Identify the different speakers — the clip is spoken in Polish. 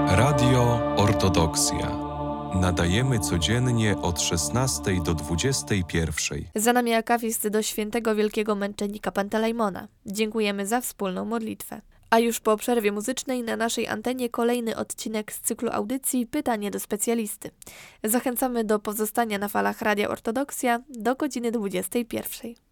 Speaker 1: Radio Ortodoksja. Nadajemy codziennie od 16 do 21.
Speaker 2: Za nami akawist do świętego wielkiego męczennika Pantelejmona. Dziękujemy za wspólną modlitwę. A już po przerwie muzycznej na naszej antenie kolejny odcinek z cyklu audycji Pytanie do specjalisty. Zachęcamy do pozostania na falach Radia Ortodoksja do godziny 21.